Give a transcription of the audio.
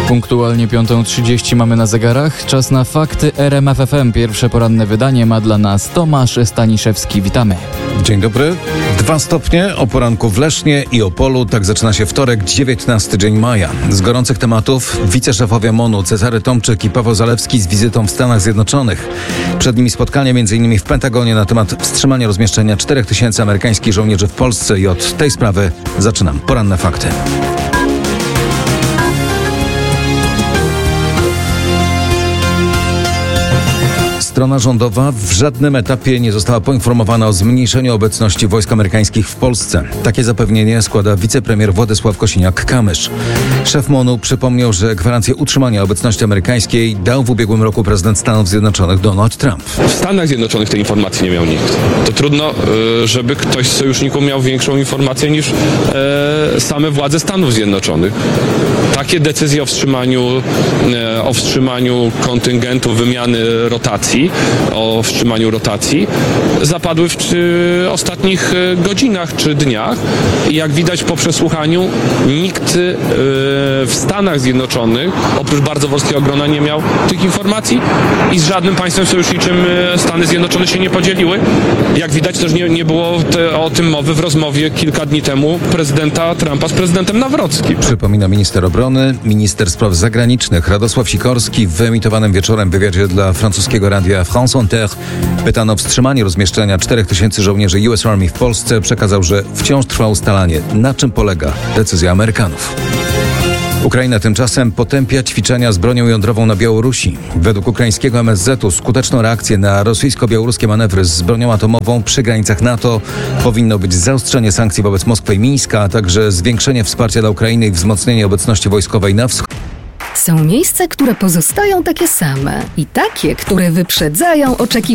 Punktualnie 5:30 mamy na zegarach. Czas na fakty RMF FM. Pierwsze poranne wydanie ma dla nas Tomasz Staniszewski. Witamy. Dzień dobry. 2 stopnie o poranku w Lesznie i Opolu. Tak zaczyna się wtorek, 19 dzień maja. Z gorących tematów wiceszefowie MON-u Cezary Tomczyk i Paweł Zalewski z wizytą w Stanach Zjednoczonych. Przed nimi spotkanie m.in. w Pentagonie na temat wstrzymania rozmieszczenia 4000 amerykańskich żołnierzy w Polsce i od tej sprawy zaczynam poranne fakty. Strona rządowa w żadnym etapie nie została poinformowana o zmniejszeniu obecności wojsk amerykańskich w Polsce. Takie zapewnienie składa wicepremier Władysław Kosiniak-Kamysz. Szef MON-u przypomniał, że gwarancję utrzymania obecności amerykańskiej dał w ubiegłym roku prezydent Stanów Zjednoczonych Donald Trump. W Stanach Zjednoczonych tej informacji nie miał nikt. To trudno, żeby ktoś z sojuszników miał większą informację niż same władze Stanów Zjednoczonych. Takie decyzje o wstrzymaniu kontyngentu, wymiany rotacji, o wstrzymaniu rotacji zapadły w ostatnich godzinach czy dniach i jak widać po przesłuchaniu nikt w Stanach Zjednoczonych oprócz bardzo wąskiego grona nie miał tych informacji i z żadnym państwem sojuszniczym Stany Zjednoczone się nie podzieliły. Jak widać też nie było o tym mowy w rozmowie kilka dni temu prezydenta Trumpa z prezydentem Nawrockim. Przypomina minister obrony, minister spraw zagranicznych Radosław Sikorski w wyemitowanym wieczorem wywiadzie dla francuskiego radia France Inter. Pytano o wstrzymanie rozmieszczenia 4000 żołnierzy US Army w Polsce. Przekazał, że wciąż trwa ustalanie, na czym polega decyzja Amerykanów. Ukraina tymczasem potępia ćwiczenia z bronią jądrową na Białorusi. Według ukraińskiego MSZ-u skuteczną reakcję na rosyjsko-białoruskie manewry z bronią atomową przy granicach NATO powinno być zaostrzenie sankcji wobec Moskwy i Mińska, a także zwiększenie wsparcia dla Ukrainy i wzmocnienie obecności wojskowej na wschodzie. Są miejsca, które pozostają takie same i takie, które wyprzedzają oczekiwania.